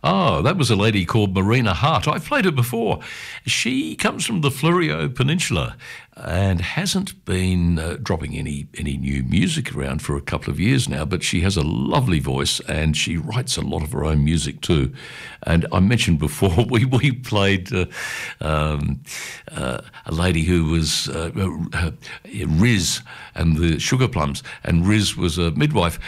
Oh, that was a lady called Marina Hart. I've played her before. She comes from the Fleurieu Peninsula and hasn't been dropping any new music around for a couple of years now, but she has a lovely voice and she writes a lot of her own music too. And I mentioned before we played a lady who was Riz and the Sugar Plums, and Riz was a midwife.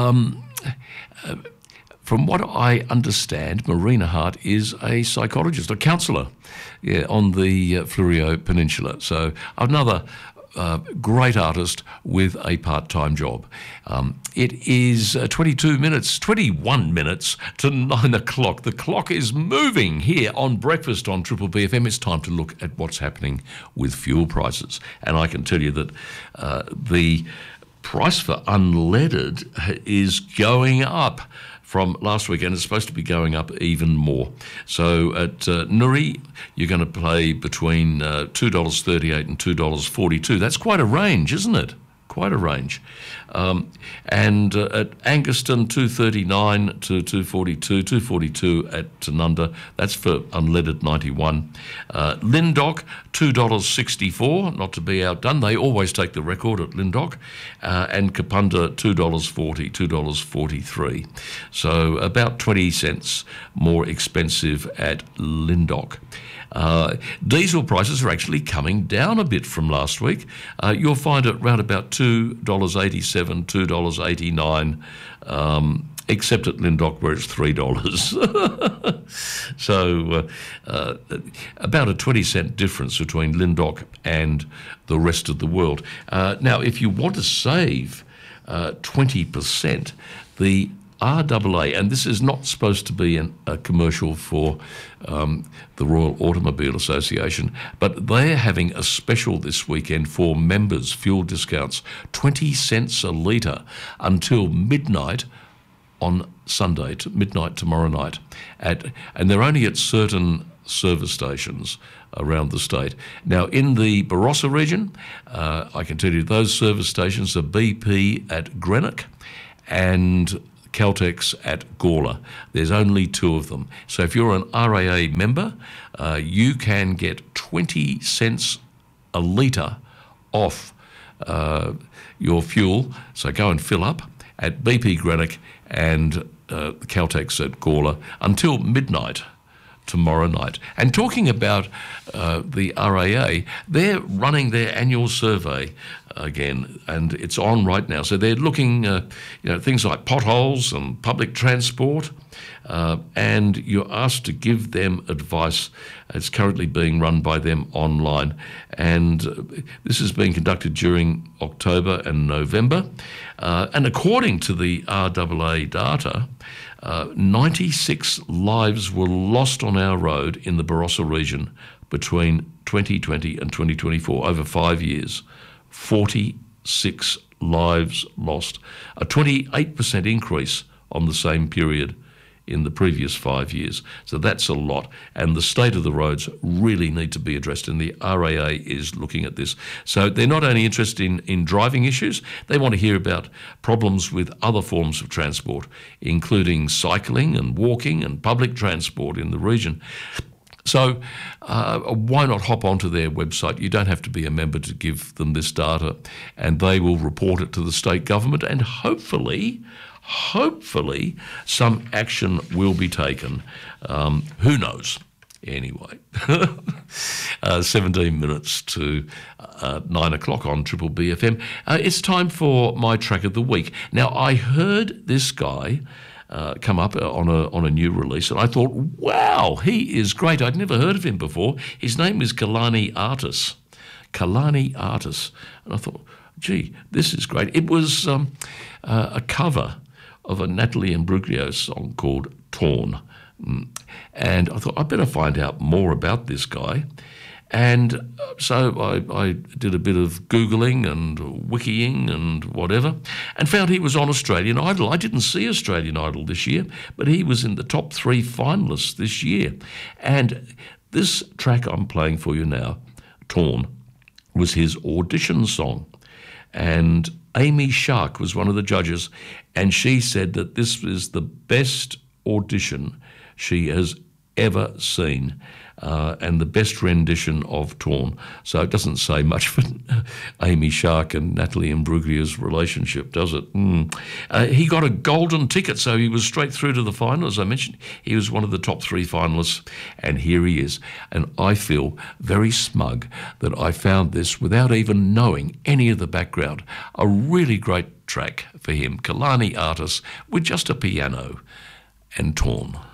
From what I understand, Marina Hart is a psychologist, a counsellor, on the Fleurieu Peninsula. So another great artist with a part-time job. It is 21 minutes to 9 o'clock. The clock is moving here on Breakfast on Triple BFM. It's time to look at what's happening with fuel prices. And I can tell you that the price for unleaded is going up from last week, and it's supposed to be going up even more. So at Nuri, you're going to pay between $2.38 and $2.42. That's quite a range, isn't it? Quite a range. And at Angaston, $2.39 to $2.42 at Tanunda. That's for unleaded 91. Lindock, $2.64, not to be outdone. They always take the record at Lindock. And Kapunda, $2.40, $2.43. So about 20 cents more expensive at Lindock. Diesel prices are actually coming down a bit from last week. You'll find it around about $2.87, $2.89, except at Lindock where it's $3. So about a 20-cent difference between Lindock and the rest of the world. Now, if you want to save 20%, the RAA, and this is not supposed to be a commercial for the Royal Automobile Association, but they're having a special this weekend for members, fuel discounts, 20 cents a litre until midnight on Sunday, midnight tomorrow night. And they're only at certain service stations around the state. Now, in the Barossa region, I can tell you those service stations are BP at Greenock and Caltex at Gawler. There's only two of them. So if you're an RAA member, you can get 20 cents a litre off your fuel. So go and fill up at BP Greenock and Caltex at Gawler until midnight tomorrow night. And talking about the RAA, they're running their annual survey again, and it's on right now. So they're looking, things like potholes and public transport, and you're asked to give them advice. It's currently being run by them online, and this is being conducted during October and November. And according to the RAA data, 96 lives were lost on our road in the Barossa region between 2020 and 2024, over 5 years. 46 lives lost, a 28% increase on the same period in the previous 5 years. So that's a lot. And the state of the roads really need to be addressed, and the RAA is looking at this. So they're not only interested in driving issues, they want to hear about problems with other forms of transport, including cycling and walking and public transport in the region. So why not hop onto their website? You don't have to be a member to give them this data, and they will report it to the state government, and hopefully some action will be taken. Who knows? Anyway, 17 minutes to 9 o'clock on Triple BFM. It's time for my track of the week. Now, I heard this guy come up on a new release, and I thought, wow, he is great. I'd never heard of him before. His name is Kalani Artis. Kalani Artis. And I thought, gee, this is great. It was a cover of a Natalie Imbruglia song called Torn. And I thought, I better find out more about this guy. And so I did a bit of Googling and wikiing and whatever, and found he was on Australian Idol. I didn't see Australian Idol this year, but he was in the top 3 finalists this year. And this track I'm playing for you now, Torn, was his audition song. And Amy Shark was one of the judges, and she said that this was the best audition she has ever seen. And the best rendition of Torn. So it doesn't say much for Amy Shark and Natalie Imbruglia's relationship, does it? He got a golden ticket, so he was straight through to the final. As I mentioned, he was one of the top 3 finalists, and here he is. And I feel very smug that I found this without even knowing any of the background. A really great track for him, Kalani Artis, with just a piano and Torn.